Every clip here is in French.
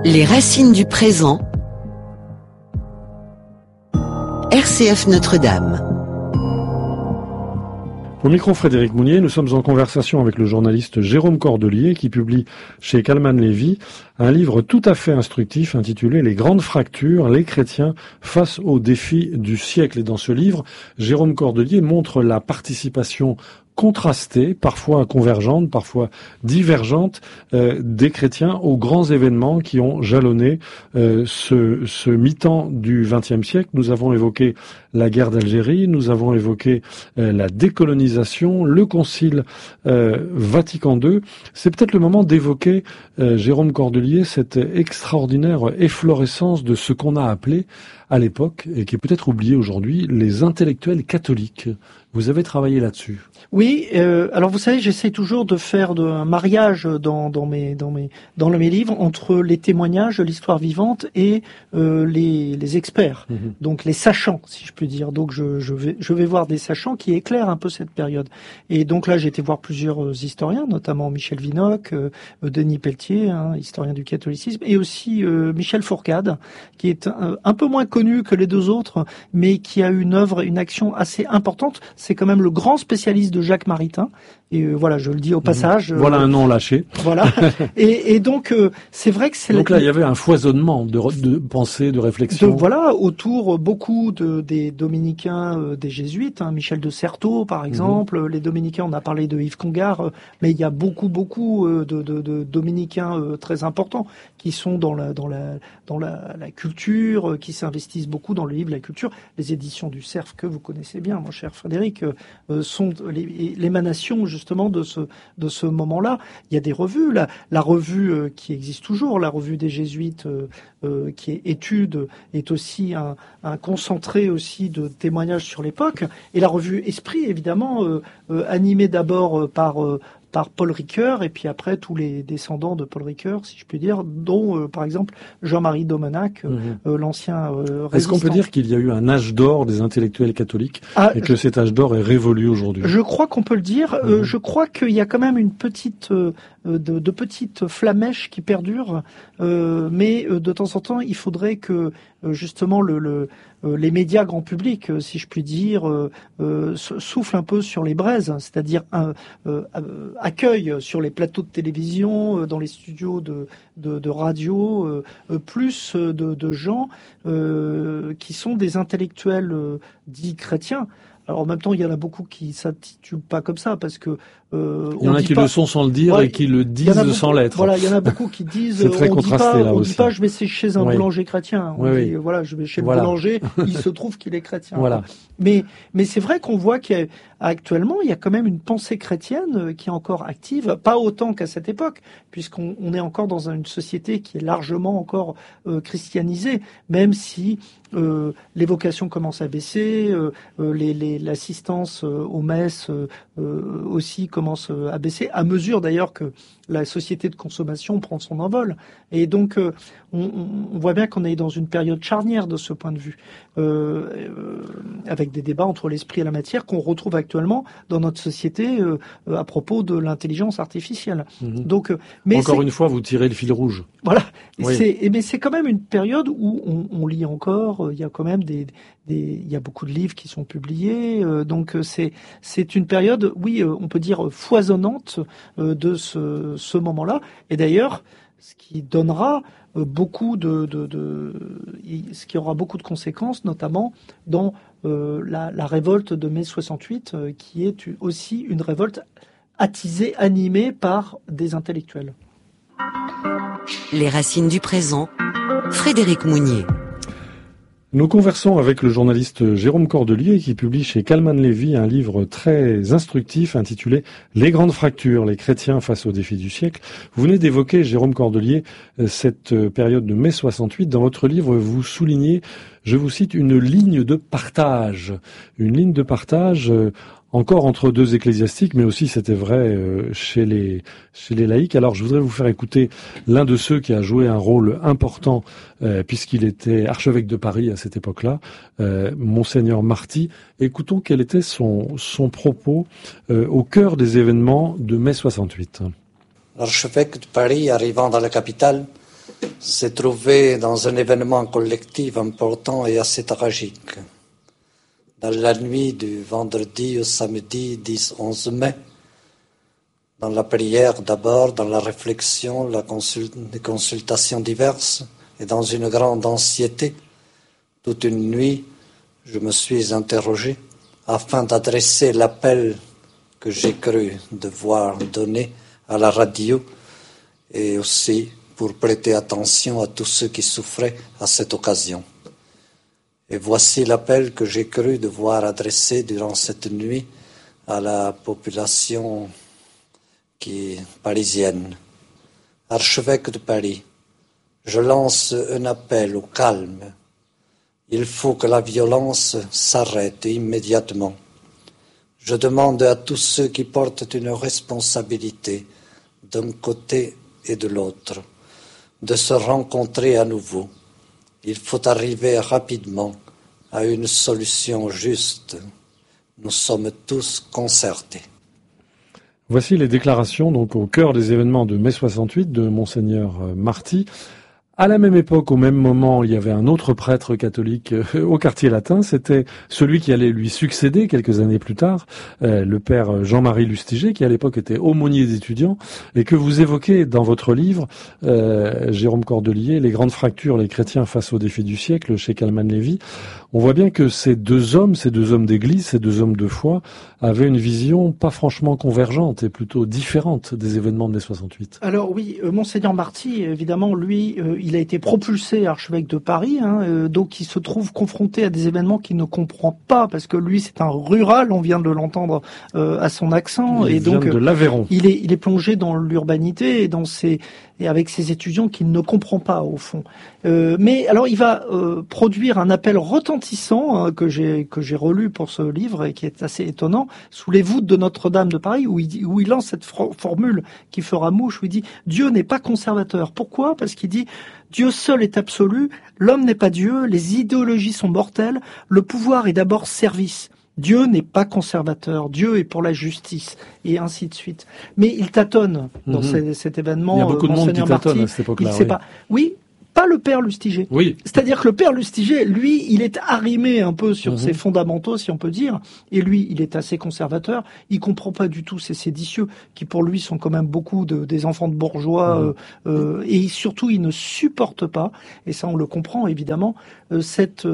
Les racines du présent. RCF Notre-Dame. Au micro Frédéric Mounier, nous sommes en conversation avec le journaliste Jérôme Cordelier qui publie chez Calman Lévy un livre tout à fait instructif intitulé « Les grandes fractures, les chrétiens face aux défis du siècle ». Et dans ce livre, Jérôme Cordelier montre la participation contrastée, parfois convergente, parfois divergente, des chrétiens aux grands événements qui ont jalonné ce mi-temps du XXe siècle. Nous avons évoqué la guerre d'Algérie, nous avons évoqué la décolonisation, le Concile Vatican II. C'est peut-être le moment d'évoquer, Jérôme Cordelier, cette extraordinaire efflorescence de ce qu'on a appelé à l'époque, et qui est peut-être oublié aujourd'hui, les intellectuels catholiques. Vous avez travaillé là-dessus. Oui, alors vous savez, j'essaie toujours de faire un mariage dans mes livres entre les témoignages, l'histoire vivante et les experts, donc les sachants, si je puis dire. Donc je vais voir des sachants qui éclairent un peu cette période. Et donc là, j'ai été voir plusieurs historiens, notamment Michel Vinocq, Denis Pelletier, historien du catholicisme, et aussi Michel Fourcade, qui est un peu moins connu que les deux autres, mais qui a une action assez importante. C'est quand même le grand spécialiste de Jacques Maritain. Et voilà, je le dis au passage. Voilà un nom lâché. Voilà. Et donc, c'est vrai que c'est... Donc là, il y avait un foisonnement de pensée, de réflexion. Voilà, autour beaucoup des dominicains, des jésuites, Michel de Certeau, par exemple. Les dominicains, on a parlé de Yves Congar, mais il y a beaucoup de dominicains très importants qui sont dans la culture, qui s'investissent beaucoup dans le livre, la culture. Les éditions du Cerf, que vous connaissez bien, mon cher Frédéric, sont l'émanation justement de ce moment-là. Il y a des revues, la revue qui existe toujours, la revue des jésuites qui est Études, est aussi un concentré aussi de témoignages sur l'époque, et la revue Esprit, évidemment, animée d'abord par Paul Ricoeur, et puis après tous les descendants de Paul Ricoeur, si je puis dire, dont par exemple Jean-Marie Domenach, l'ancien résistant. Est-ce qu'on peut dire qu'il y a eu un âge d'or des intellectuels catholiques et que cet âge d'or est révolu aujourd'hui? Je crois qu'on peut le dire. Je crois qu'il y a quand même une petite de petites flamèches qui perdurent, mais de temps en temps, il faudrait que justement les médias grand public, si je puis dire, soufflent un peu sur les braises, c'est-à-dire accueillent sur les plateaux de télévision, dans les studios de radio, plus de gens qui sont des intellectuels dits chrétiens. Alors en même temps, il y en a beaucoup qui s'intitulent pas comme ça, parce que il y en a qui le sont sans le dire, et qui le disent sans l'être. Voilà, il y en a beaucoup qui disent c'est très contrasté là aussi. On dit pas je vais chez un boulanger chrétien. On dit voilà, je vais chez le boulanger, il se trouve qu'il est chrétien. Voilà. Mais c'est vrai qu'on voit qu'actuellement, il y a quand même une pensée chrétienne qui est encore active, pas autant qu'à cette époque, puisqu'on est encore dans une société qui est largement encore christianisée, même si les vocations commencent à baisser, l'assistance aux messes aussi commence à baisser, à mesure d'ailleurs que la société de consommation prend son envol. Et donc, on voit bien qu'on est dans une période charnière de ce point de vue, avec des débats entre l'esprit et la matière qu'on retrouve actuellement dans notre société à propos de l'intelligence artificielle. Donc, mais encore une fois, vous tirez le fil rouge. Voilà. Mais c'est quand même une période où on lit encore. Il y a quand même il y a beaucoup de livres qui sont publiés. Donc c'est une période, oui, on peut dire foisonnante de ce moment-là. Et d'ailleurs, ce qui donnera ce qui aura beaucoup de conséquences, notamment dans la révolte de mai 68, qui est aussi une révolte attisée, animée par des intellectuels. Les racines du présent, Frédéric Mounier. Nous conversons avec le journaliste Jérôme Cordelier qui publie chez Calman Lévy un livre très instructif intitulé « Les grandes fractures, les chrétiens face aux défis du siècle ». Vous venez d'évoquer, Jérôme Cordelier, cette période de mai 68. Dans votre livre, vous soulignez, je vous cite, une ligne de partage. Une ligne de partage encore entre deux ecclésiastiques, mais aussi c'était vrai chez les laïcs. Alors je voudrais vous faire écouter l'un de ceux qui a joué un rôle important puisqu'il était archevêque de Paris à cette époque-là, Monseigneur Marty. Écoutons quel était son propos au cœur des événements de mai 68. L'archevêque de Paris, arrivant dans la capitale, s'est trouvé dans un événement collectif important et assez tragique. Dans la nuit du vendredi au samedi 10-11 mai, dans la prière d'abord, dans la réflexion, les consultations diverses et dans une grande anxiété, toute une nuit, je me suis interrogé afin d'adresser l'appel que j'ai cru devoir donner à la radio et aussi pour prêter attention à tous ceux qui souffraient à cette occasion. Et voici l'appel que j'ai cru devoir adresser durant cette nuit à la population parisienne. Archevêque de Paris, je lance un appel au calme. Il faut que la violence s'arrête immédiatement. Je demande à tous ceux qui portent une responsabilité d'un côté et de l'autre de se rencontrer à nouveau. Il faut arriver rapidement à une solution juste. Nous sommes tous concertés. Voici les déclarations donc au cœur des événements de mai 68 de Monseigneur Marty. À la même époque, au même moment, il y avait un autre prêtre catholique au quartier latin. C'était celui qui allait lui succéder quelques années plus tard, le père Jean-Marie Lustiger, qui à l'époque était aumônier d'étudiants, et que vous évoquez dans votre livre, Jérôme Cordelier, Les grandes fractures, les chrétiens face aux défis du siècle, chez Kalman Lévy. On voit bien que ces deux hommes d'église, ces deux hommes de foi, avaient une vision pas franchement convergente et plutôt différente des événements de mai 68. Alors oui, Monseigneur Marty, évidemment, lui, il a été propulsé archevêque de Paris, donc il se trouve confronté à des événements qu'il ne comprend pas, parce que lui, c'est un rural, on vient de l'entendre à son accent, et donc de l'Aveyron. Il est plongé dans l'urbanité et avec ses étudiants qu'il ne comprend pas au fond. Mais alors il va produire un appel retentissant que j'ai relu pour ce livre et qui est assez étonnant, sous les voûtes de Notre-Dame de Paris, où il lance cette formule qui fera mouche, où il dit « Dieu n'est pas conservateur ». Pourquoi ? Parce qu'il dit « Dieu seul est absolu, l'homme n'est pas Dieu, les idéologies sont mortelles, le pouvoir est d'abord service ». Dieu n'est pas conservateur, Dieu est pour la justice, et ainsi de suite. Mais il tâtonne dans cet événement. Il y a beaucoup de monde qui tâtonne à cette époque-là. Il sait pas. Oui, pas le père Lustiger. Oui. C'est-à-dire que le père Lustiger, lui, il est arrimé un peu sur ses fondamentaux, si on peut dire, et lui, il est assez conservateur. Il comprend pas du tout ces séditieux, qui pour lui sont quand même beaucoup des enfants de bourgeois, et surtout, il ne supporte pas, et ça on le comprend évidemment, cette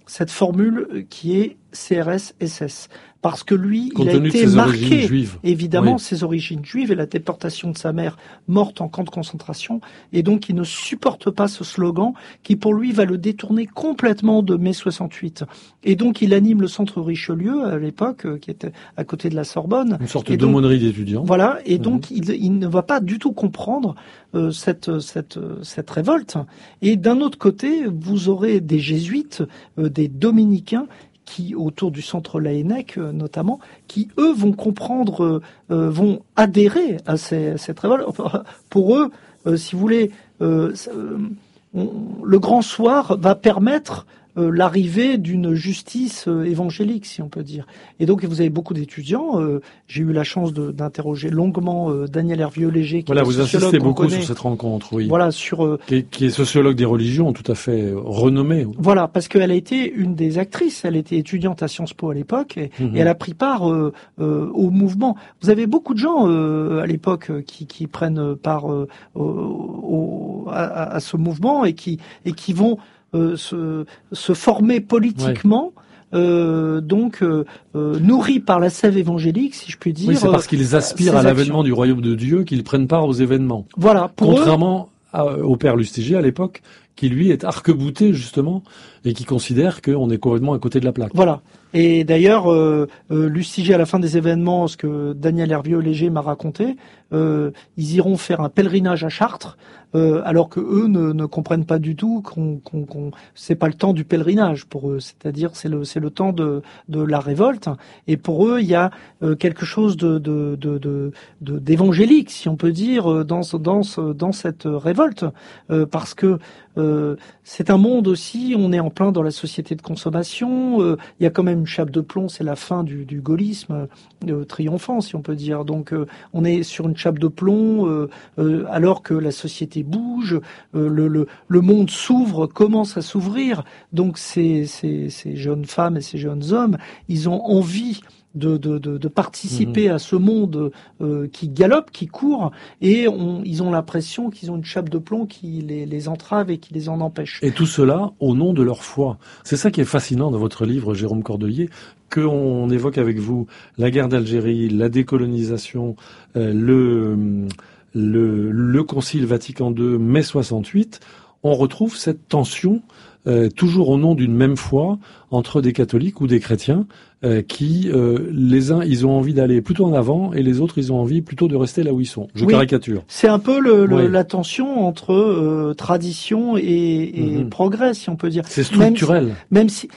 formule qui est CRS-SS. Parce que lui, il a été marqué, évidemment, ses origines juives et la déportation de sa mère morte en camp de concentration. Et donc, il ne supporte pas ce slogan qui, pour lui, va le détourner complètement de mai 68. Et donc, il anime le centre Richelieu, à l'époque, qui était à côté de la Sorbonne. Une sorte d'aumônerie d'étudiants. Voilà. Et donc, il ne va pas du tout comprendre cette révolte. Et d'un autre côté, vous aurez des jésuites, des dominicains, qui, autour du centre Laënnec notamment, qui eux vont comprendre, vont adhérer à cette révolte. Pour eux, si vous voulez, le grand soir va permettre l'arrivée d'une justice évangélique, si on peut dire. Et donc, vous avez beaucoup d'étudiants. J'ai eu la chance d'interroger longuement Daniel Hervieux-Léger, qui est vous insistez beaucoup sur cette rencontre, oui. Voilà, qui est sociologue des religions, tout à fait renommé. Voilà, parce qu'elle a été une des actrices. Elle était étudiante à Sciences Po à l'époque, et elle a pris part au mouvement. Vous avez beaucoup de gens à l'époque qui prennent part à ce mouvement et qui vont se former politiquement, nourris par la sève évangélique, si je puis dire. Oui, c'est parce qu'ils aspirent à l'avènement du royaume de Dieu qu'ils prennent part aux événements. Voilà. Contrairement au père Lustiger à l'époque, qui lui est arc-bouté justement et qui considère qu'on est complètement à côté de la plaque. Voilà. Et d'ailleurs, Lustiger, à la fin des événements, ce que Daniel Hervieux-Léger m'a raconté, ils iront faire un pèlerinage à Chartres, alors que eux ne comprennent pas du tout c'est pas le temps du pèlerinage pour eux. C'est-à-dire, c'est le temps de la révolte. Et pour eux, il y a quelque chose d'évangélique, si on peut dire, dans cette révolte, parce que c'est un monde aussi, on est en plein dans la société de consommation, il y a quand même une chape de plomb, c'est la fin du gaullisme triomphant, si on peut dire. Donc on est sur une chape de plomb alors que la société bouge, le monde s'ouvre, commence à s'ouvrir. Donc ces jeunes femmes et ces jeunes hommes, ils ont envie de participer à ce monde qui galope, qui court, et ils ont l'impression qu'ils ont une chape de plomb qui les entrave et qui les en empêche. Et tout cela au nom de leur foi. C'est ça qui est fascinant dans votre livre, Jérôme Cordelier, qu'on évoque avec vous la guerre d'Algérie, la décolonisation, le Concile Vatican II, mai 68. On retrouve cette tension, toujours au nom d'une même foi, entre des catholiques ou des chrétiens, qui, les uns, ils ont envie d'aller plutôt en avant, et les autres, ils ont envie plutôt de rester là où ils sont. Je caricature. C'est un peu la tension entre tradition et progrès, si on peut dire. C'est structurel. Même si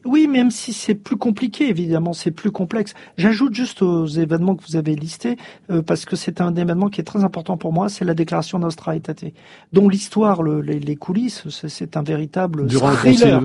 c'est plus compliqué, évidemment, c'est plus complexe. J'ajoute juste aux événements que vous avez listés, parce que c'est un événement qui est très important pour moi, c'est la déclaration Nostra Aetate, dont l'histoire, les coulisses, c'est un véritable thriller.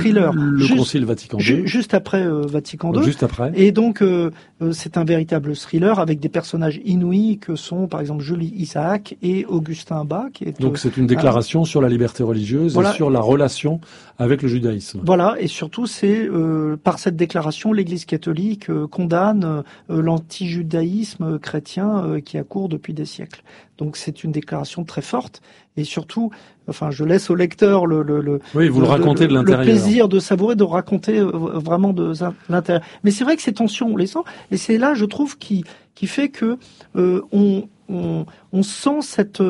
Le Concile Vatican II. Juste après Vatican II. Juste après. Et donc, c'est un véritable thriller avec des personnages inouïs que sont, par exemple, Julie Isaac et Augustin Bas. Donc, c'est une déclaration sur la liberté religieuse et sur la relation avec le judaïsme. Voilà, et surtout, c'est par cette déclaration, l'Église catholique condamne l'antijudaïsme chrétien qui a cours depuis des siècles. Donc, c'est une déclaration très forte. Et surtout, enfin, je laisse au lecteur le racontez de l'intérieur. Le plaisir de savourer, de raconter vraiment de l'intérieur. Mais c'est vrai que ces tensions, on les sent, et c'est là, je trouve, qui fait que on sent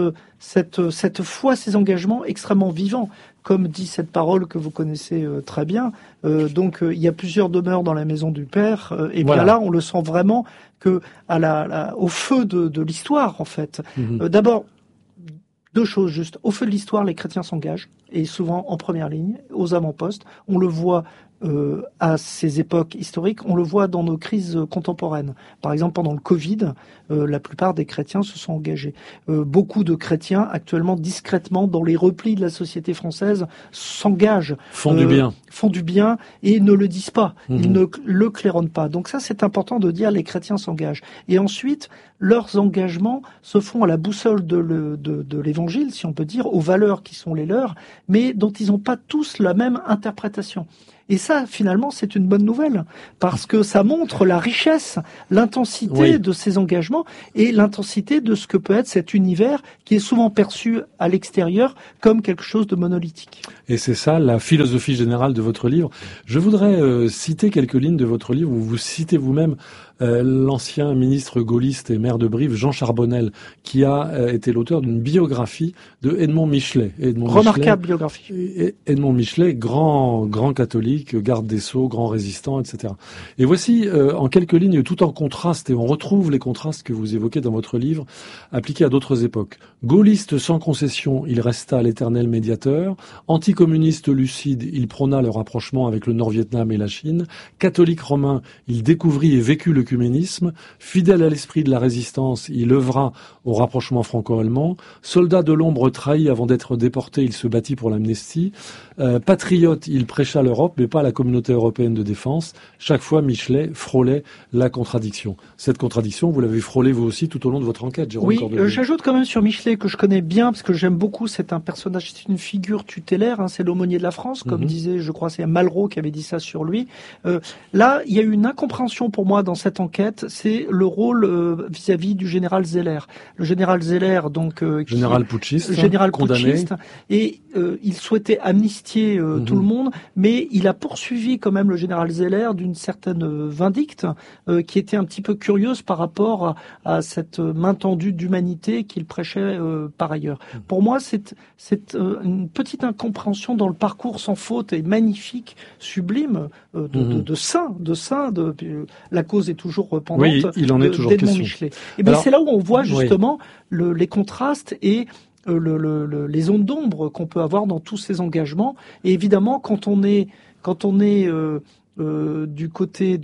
cette foi, ces engagements extrêmement vivants. Comme dit cette parole que vous connaissez très bien, donc il y a plusieurs demeures dans la maison du Père, et bien là, on le sent vraiment que au feu de l'histoire, en fait. D'abord, deux choses juste. Au feu de l'histoire, les chrétiens s'engagent, et souvent en première ligne, aux avant-postes. On le voit à ces époques historiques, on le voit dans nos crises contemporaines. Par exemple, pendant le Covid, la plupart des chrétiens se sont engagés. Beaucoup de chrétiens, actuellement, discrètement, dans les replis de la société française, s'engagent. Font du bien et ne le disent pas. Ils ne le claironnent pas. Donc ça, c'est important de dire les chrétiens s'engagent. Et ensuite, leurs engagements se font à la boussole de l'évangile, si on peut dire, aux valeurs qui sont les leurs, mais dont ils n'ont pas tous la même interprétation. Et ça, finalement, c'est une bonne nouvelle, parce que ça montre la richesse, l'intensité de ces engagements et l'intensité de ce que peut être cet univers qui est souvent perçu à l'extérieur comme quelque chose de monolithique. Et c'est ça la philosophie générale de votre livre. Je voudrais citer quelques lignes de votre livre où vous citez vous-même l'ancien ministre gaulliste et maire de Brive, Jean Charbonnel, qui a été l'auteur d'une biographie de Edmond Michelet. Remarquable biographie. Edmond Michelet, grand catholique, garde des Sceaux, grand résistant, etc. Et voici, en quelques lignes, tout en contraste, et on retrouve les contrastes que vous évoquez dans votre livre, appliqués à d'autres époques. Gaulliste sans concession, il resta l'éternel médiateur. Anticommuniste lucide, il prôna le rapprochement avec le Nord-Vietnam et la Chine. Catholique romain, il découvrit et vécut l'œcuménisme. Fidèle à l'esprit de la résistance, il œuvra au rapprochement franco-allemand. Soldat de l'ombre trahi avant d'être déporté, il se battit pour l'amnistie. Patriote, il prêcha l'Europe, mais pas la communauté européenne de défense. Chaque fois, Michelet frôlait la contradiction. Cette contradiction, vous l'avez frôlée vous aussi tout au long de votre enquête, Jérôme Cordelier. Oui, j'ajoute quand même sur Michelet, que je connais bien, parce que j'aime beaucoup, c'est un personnage, c'est une figure tutélaire, c'est l'aumônier de la France, comme disait, je crois, c'est Malraux qui avait dit ça sur lui. Là, il y a eu une incompréhension pour moi dans cette enquête, c'est le rôle vis-à-vis du général Zeller. Le général Zeller, donc... général putschiste, putschiste, et il souhaitait amnistier tout le monde, mais il a poursuivi quand même le général Zeller d'une certaine vindicte qui était un petit peu curieuse par rapport à cette main tendue d'humanité qu'il prêchait par ailleurs. Pour moi, c'est une petite incompréhension dans le parcours sans faute et magnifique, sublime de saint. La cause est toujours pendante. Oui, il en est toujours question. Michelet. Et bien c'est là où on voit justement les contrastes et les zones d'ombre qu'on peut avoir dans tous ces engagements. Et évidemment, quand on est du côté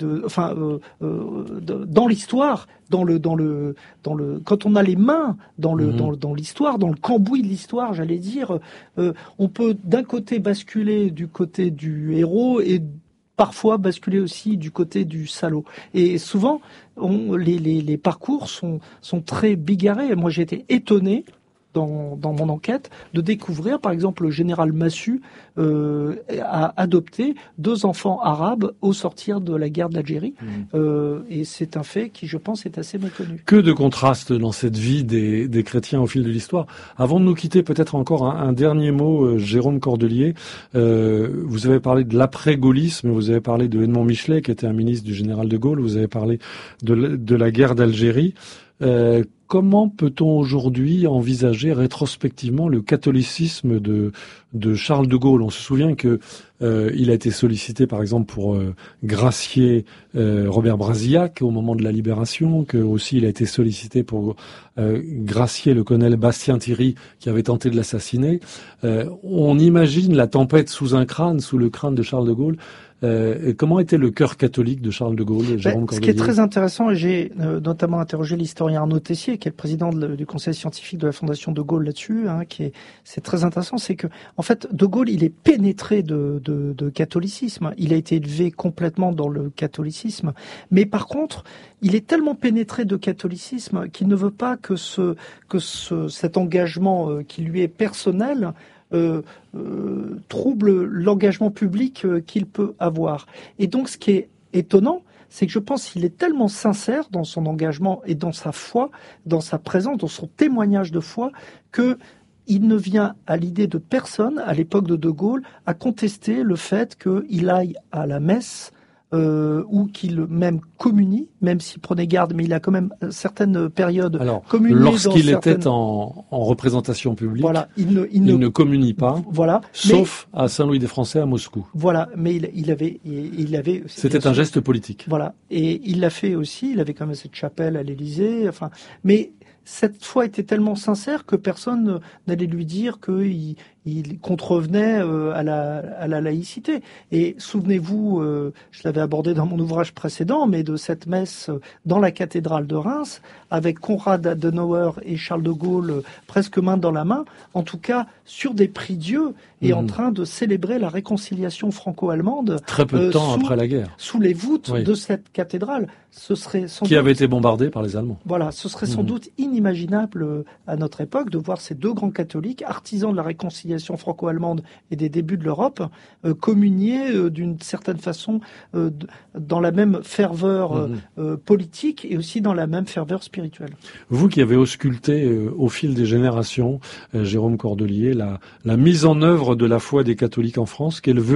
dans l'histoire, quand on a les mains dans l'histoire, dans le cambouis de l'histoire, j'allais dire, on peut d'un côté basculer du côté du héros et parfois basculer aussi du côté du salaud. Et souvent, les parcours sont très bigarrés. Moi, j'ai été étonné dans mon enquête de découvrir, par exemple, le général Massu a adopté 2 enfants arabes au sortir de la guerre d'Algérie. Et c'est un fait qui, je pense, est assez méconnu. Que de contrastes dans cette vie des chrétiens au fil de l'histoire. Avant de nous quitter, peut-être encore un dernier mot, Jérôme Cordelier. Vous avez parlé de l'après-gaullisme, vous avez parlé de Edmond Michelet, qui était un ministre du général de Gaulle, vous avez parlé de la guerre d'Algérie. Comment peut-on aujourd'hui envisager rétrospectivement le catholicisme de Charles de Gaulle? On se souvient que il a été sollicité par exemple pour gracier Robert Brasillac au moment de la Libération, que aussi il a été sollicité pour gracier le colonel Bastien Thierry qui avait tenté de l'assassiner. On imagine la tempête sous le crâne de Charles de Gaulle. Comment était le cœur catholique de Charles de Gaulle, Jérôme Cordelier? Ce qui est très intéressant, et j'ai notamment interrogé l'historien Arnaud Tessier, qui est le président du conseil scientifique de la Fondation de Gaulle là-dessus, c'est très intéressant, c'est que en fait de Gaulle il est pénétré de catholicisme, il a été élevé complètement dans le catholicisme, mais par contre il est tellement pénétré de catholicisme qu'il ne veut pas que cet engagement qui lui est personnel trouble l'engagement public qu'il peut avoir. Et donc ce qui est étonnant, c'est que je pense qu'il est tellement sincère dans son engagement et dans sa foi, dans sa présence, dans son témoignage de foi, que il ne vient à l'idée de personne, à l'époque de Gaulle, à contester le fait qu'il aille à la messe ou qu'il même communie, même s'il prenait garde, mais il a quand même certaines périodes communié. Lorsqu'il était en représentation publique, voilà, il ne communie pas, voilà, sauf à Saint-Louis-des-Français à Moscou. Voilà, mais il avait. C'était un geste politique. Voilà, et il l'a fait aussi. Il avait quand même cette chapelle à l'Élysée. Enfin, mais cette foi était tellement sincère que personne n'allait lui dire qu'il contrevenait à la laïcité. Et souvenez-vous, je l'avais abordé dans mon ouvrage précédent, mais de cette messe dans la cathédrale de Reims, avec Konrad Adenauer et Charles de Gaulle presque main dans la main, en tout cas sur des prie-dieux, et en train de célébrer la réconciliation franco-allemande. Très peu de temps après la guerre. Sous les voûtes de cette cathédrale. Ce serait sans doute, avait été bombardée par les Allemands. Voilà, ce serait sans doute inimaginable à notre époque de voir ces 2 grands catholiques, artisans de la réconciliation franco-allemande et des débuts de l'Europe, communier d'une certaine façon dans la même ferveur politique et aussi dans la même ferveur spirituelle. Vous qui avez ausculté au fil des générations, Jérôme Cordelier, la mise en œuvre de la foi des catholiques en France, quel vœu